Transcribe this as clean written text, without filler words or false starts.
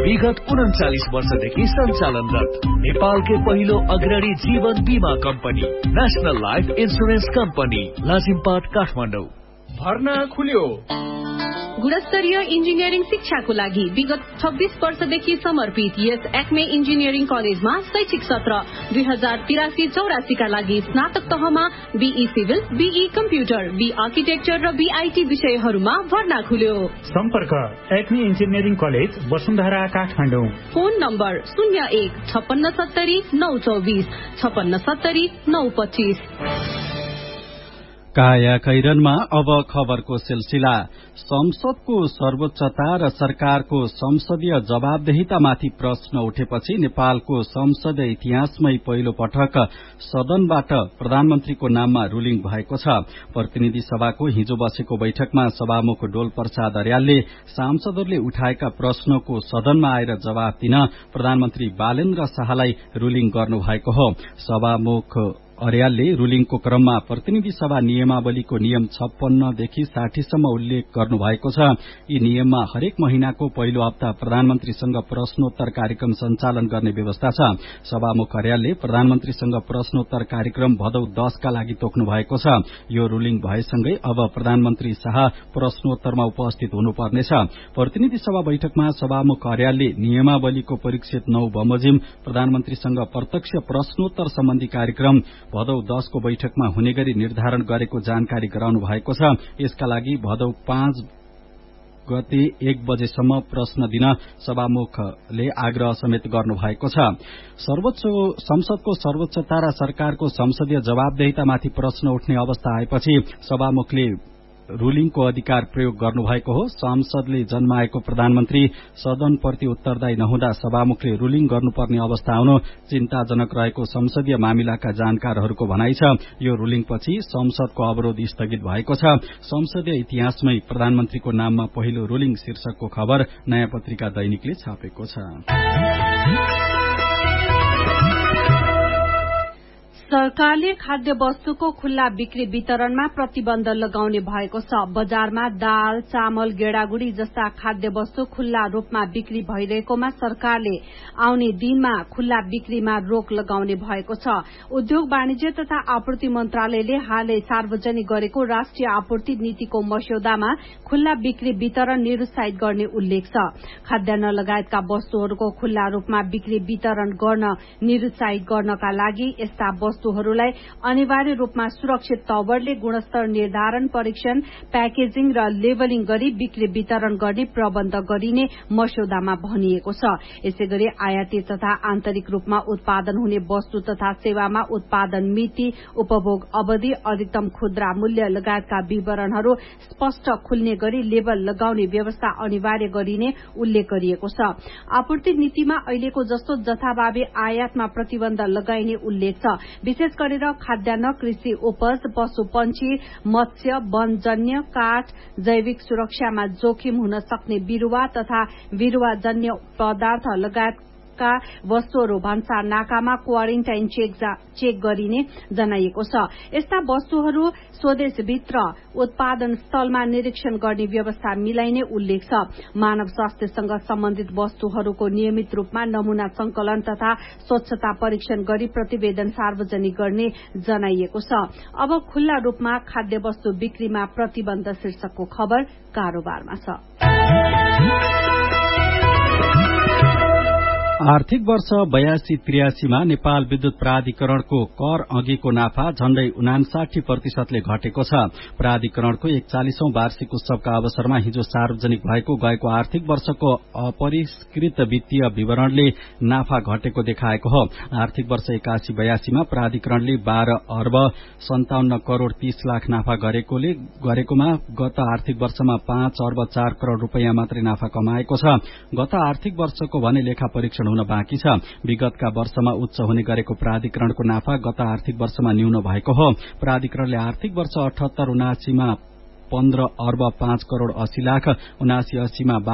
विगत 39 वर्षदेखि सञ्चालनरत नेपालकै पहिलो अग्रणी जीवन बीमा company national life insurance company Lazimpat Kathmandu. भर्ना खुल्यो। गुणस्तरीय इन्जिनियरिङ शिक्षाको लागि विगत 26 वर्षदेखि समर्पित यस एक्मे इन्जिनियरिङ कलेजमा शैक्षिक सत्र 2083-84 का लागि स्नातक तहमा be civil, be computer, be architecture र बीआईटी विषयहरूमा भर्ना खुल्यो। सम्पर्क Acme engineering college Vasundhara Kathmandu. Phone number 01-5670-924 5670-925। काया कैरनमा अब खबरको सिलसिला। संसदको सर्वोच्चता र सरकारको संसदीय जवाबदेहितामाथि प्रश्न उठेपछि नेपालको संसदीय इतिहासमै पहिलो पटक सदनबाट प्रधानमन्त्रीको नाममा रुलिङ भएको छ। प्रतिनिधि सभाको हिजो बसेको बैठकमा सभामुख डोल प्रसाद अर्यालले सांसदहरूले उठाएका प्रश्नको सदनमा आएर जवाब दिन प्रधानमन्त्री बालेन्द्र शाहलाई रुलिङ गर्नुभएको हो। सभामुख अर्यालले रुलिङको क्रममा प्रतिनिधि सभा नियमावलीको नियम 56 देखि 60 सम्म उल्लेख गर्नुभएको छ। यी नियममा हरेक महिनाको पहिलो हप्ता प्रधानमन्त्रीसँग प्रश्नोत्तर कार्यक्रम सञ्चालन गर्ने व्यवस्था छ। सभामुख अर्यालले प्रधानमन्त्रीसँग प्रश्नोत्तर कार्यक्रम भदौ 10 का लागि तोक्नु भएको छ। यो रुलिङ भएसँगै अब प्रधानमन्त्री शाह प्रश्नोत्तरमा उपस्थित हुनुपर्नेछ। प्रतिनिधि सभा बैठकमा सभामुख अर्यालले नियमावलीको परीक्षित 9 बमोजिम प्रधानमन्त्रीसँग प्रत्यक्ष प्रश्नोत्तर सम्बन्धी कार्यक्रम भदौ 10 को बैठकमा हुने गरी निर्धारण गरेको जानकारी गराउनु भएको छ। यसका लागि भदौ 5 गते 1 बजेसम्म प्रश्न दिन सभामुखले आग्रह समेत गर्नु भएको छ। संसदको सर्वोच्चता र सरकारको संसदीय जवाबदेहितामाथि प्रश्न उठ्ने अवस्था आएपछि सभामुखले रुलिङको अधिकार प्रयोग गर्नुभएको हो। सांसदले जन्माएको प्रधानमन्त्री सदनप्रति उत्तरदायी नहुँदा सभामुखले रुलिङ गर्नुपर्ने अवस्था आउनु चिन्ताजनक रहेको संसदीय मामिलाका जानकारहरूको भनाइ छ। यो रुलिङपछि संसदको अवरोध स्थगित भएको छ। संसदीय इतिहासमै प्रधानमन्त्रीको नाममा पहिलो रुलिङ शीर्षकको खबर नयाँ पत्रिका दैनिकले छापेको छ। सरकारले खाद्य वस्तुको खुल्ला बिक्री वितरणमा प्रतिबन्ध लगाउने भएको छ। बजारमा दाल, चामल, गेडागुडी जस्ता खाद्य वस्तु खुल्ला रूपमा बिक्री भइरहेकोमा सरकारले आउने दिनमा खुल्ला बिक्रीमा रोक लगाउने भएको छ। उद्योग वाणिज्य तथा आपूर्ति मन्त्रालयले हालै सार्वजनिक गरेको राष्ट्रिय आपूर्ति नीतिको मस्यौदामा खुल्ला बिक्री वितरण निरुत्साहित गर्ने उल्लेख छ। खाद्यान्न लगायतका वस्तुहरूको खुल्ला रूपमा बिक्री वितरण गर्न निरुत्साहित गर्नका लागि यस्ता वस्तुहरूलाई अनिवार्य रूपमा सुरक्षित तवरले गुणस्तर निर्धारण, परीक्षण, प्याकेजिङ र लेबलिङ गरी बिक्री वितरण गर्ने प्रबन्ध गरिने मस्यौदामा भनिएको छ। यसैगरी आयाती तथा आन्तरिक रूपमा उत्पादन हुने वस्तु तथा सेवामा उत्पादन मिति, उपभोग अवधि, अधिकतम खुद्रा मूल्य लगायतका विवरणहरू स्पष्ट खुल्ने गरी लेबल लगाउने व्यवस्था अनिवार्य गरिने उल्लेख गरिएको छ। आपूर्ति नीतिमा अहिलेको जस्तो जथाभावी आयातमा प्रतिबन्ध लगाइने उल्लेख छ। विशेष गरेर खाद्यान्न, कृषि उपज, पशुपन्छी, मत्स्य, वनजन्य, काठ, जैविक सुरक्षामा जोखिम हुन सक्ने बिरूवा तथा बिरूवाजन्य पदार्थ लगायतका वस्तुहरू भन्सार नाकामा क्वारेन्टाइन चेक गरिने जनाइएको छ। यस्ता वस्तुहरू स्वदेशभित्र उत्पादन स्थलमा निरीक्षण गर्ने व्यवस्था मिलाइने उल्लेख छ। मानव स्वास्थ्यसँग सम्बन्धित वस्तुहरूको नियमित रूपमा नमूना संकलन तथा स्वच्छता परीक्षण गरी प्रतिवेदन सार्वजनिक गर्ने जनाइएको छ। अब खुल्ला रूपमा खाद्य वस्तु बिक्रीमा प्रतिबन्ध शीर्षकको खबर कारोबारमा छ। आर्थिक वर्ष 82-83 मा नेपाल विद्युत प्राधिकरणको कर अघिको नाफा झण्डै 59% घटेको छ। प्राधिकरणको 41औं वार्षिक उत्सवका अवसरमा हिजो सार्वजनिक भएको गएको आर्थिक वर्षको अपरिष्कृत वित्तीय विवरणले नाफा घटेको देखाएको हो। आर्थिक वर्ष 81-82 मा प्राधिकरणले 12 अर्ब 57 करोड़ 30 लाख नाफा गरेकोमा गत आर्थिक वर्षमा 5 अर्ब 4 करोड़ रूपैयाँ मात्रै नाफा कमाएको छ। गत आर्थिक वर्षको भने लेखा परीक्षण हुन बाँकी छ। विगतका वर्षमा उच्च हुने गरेको प्राधिकरणको नाफा गत आर्थिक वर्षमा न्यून भएको हो। प्राधिकरणले आर्थिक वर्ष 78-79 मा 15 अर्ब 5 करोड़ 80 लाख, 79-80 मा